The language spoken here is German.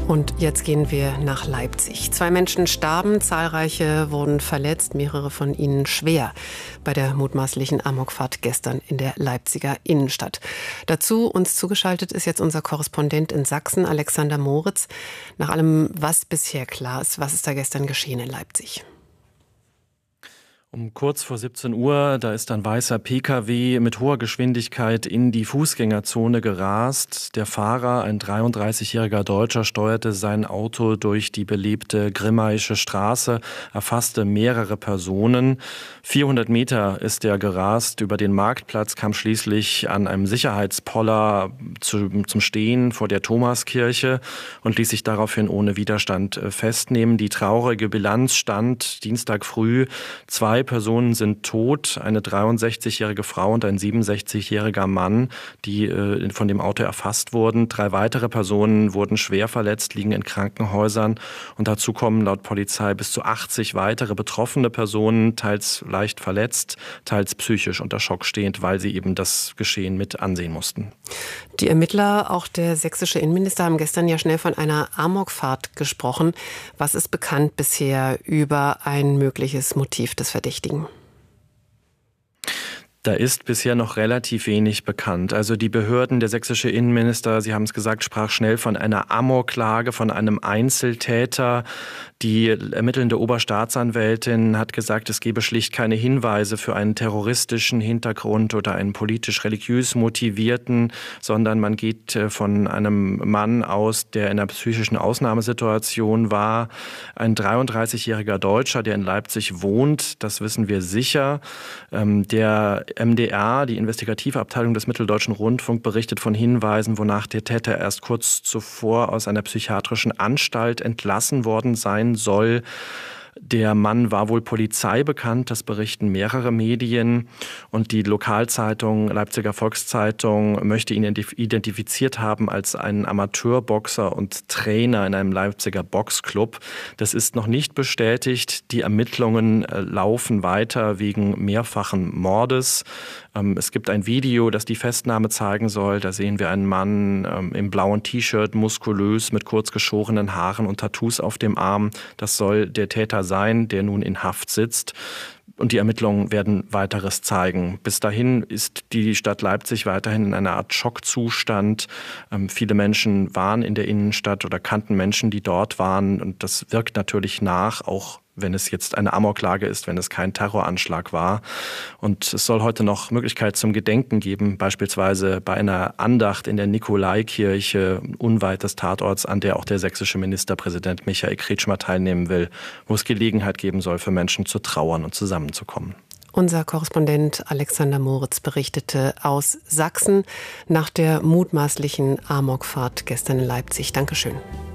Und jetzt gehen wir nach Leipzig. 2 Menschen starben, zahlreiche wurden verletzt, mehrere von ihnen schwer bei der mutmaßlichen Amokfahrt gestern in der Leipziger Innenstadt. Dazu uns zugeschaltet ist jetzt unser Korrespondent in Sachsen, Alexander Moritz. Nach allem, was bisher klar ist, was ist da gestern geschehen in Leipzig? Um kurz vor 17 Uhr, da ist ein weißer Pkw mit hoher Geschwindigkeit in die Fußgängerzone gerast. Der Fahrer, ein 33-jähriger Deutscher, steuerte sein Auto durch die belebte Grimmaische Straße, erfasste mehrere Personen. 400 Meter ist er gerast über den Marktplatz, kam schließlich an einem Sicherheitspoller zum Stehen vor der Thomaskirche und ließ sich daraufhin ohne Widerstand festnehmen. Die traurige Bilanz stand Dienstag früh: 2 Personen sind tot, eine 63-jährige Frau und ein 67-jähriger Mann, die von dem Auto erfasst wurden. 3 weitere Personen wurden schwer verletzt, liegen in Krankenhäusern. Und dazu kommen laut Polizei bis zu 80 weitere betroffene Personen, teils leicht verletzt, teils psychisch unter Schock stehend, weil sie eben das Geschehen mit ansehen mussten. Die Ermittler, auch der sächsische Innenminister, haben gestern ja schnell von einer Amokfahrt gesprochen. Was ist bekannt bisher über ein mögliches Motiv des Verdächtigen? Da ist bisher noch relativ wenig bekannt. Also die Behörden, der sächsische Innenminister, Sie haben es gesagt, sprach schnell von einer Amoklage, von einem Einzeltäter. Die ermittelnde Oberstaatsanwältin hat gesagt, es gebe schlicht keine Hinweise für einen terroristischen Hintergrund oder einen politisch-religiös motivierten, sondern man geht von einem Mann aus, der in einer psychischen Ausnahmesituation war. Ein 33-jähriger Deutscher, der in Leipzig wohnt, das wissen wir sicher. Der MDR, die Investigativabteilung des Mitteldeutschen Rundfunk, berichtet von Hinweisen, wonach der Täter erst kurz zuvor aus einer psychiatrischen Anstalt entlassen worden sein soll. Der Mann war wohl Polizei bekannt, das berichten mehrere Medien. Und die Lokalzeitung Leipziger Volkszeitung möchte ihn identifiziert haben als einen Amateurboxer und Trainer in einem Leipziger Boxclub. Das ist noch nicht bestätigt. Die Ermittlungen laufen weiter wegen mehrfachen Mordes. Es gibt ein Video, das die Festnahme zeigen soll. Da sehen wir einen Mann im blauen T-Shirt, muskulös, mit kurz geschorenen Haaren und Tattoos auf dem Arm. Das soll der Täter sein, der nun in Haft sitzt. Und die Ermittlungen werden Weiteres zeigen. Bis dahin ist die Stadt Leipzig weiterhin in einer Art Schockzustand. Viele Menschen waren in der Innenstadt oder kannten Menschen, die dort waren. Und das wirkt natürlich nach, auch wenn es jetzt eine Amoklage ist, wenn es kein Terroranschlag war. Und es soll heute noch Möglichkeit zum Gedenken geben, beispielsweise bei einer Andacht in der Nikolaikirche unweit des Tatorts, an der auch der sächsische Ministerpräsident Michael Kretschmer teilnehmen will, wo es Gelegenheit geben soll, für Menschen zu trauern und zusammenzukommen. Unser Korrespondent Alexander Moritz berichtete aus Sachsen nach der mutmaßlichen Amokfahrt gestern in Leipzig. Dankeschön.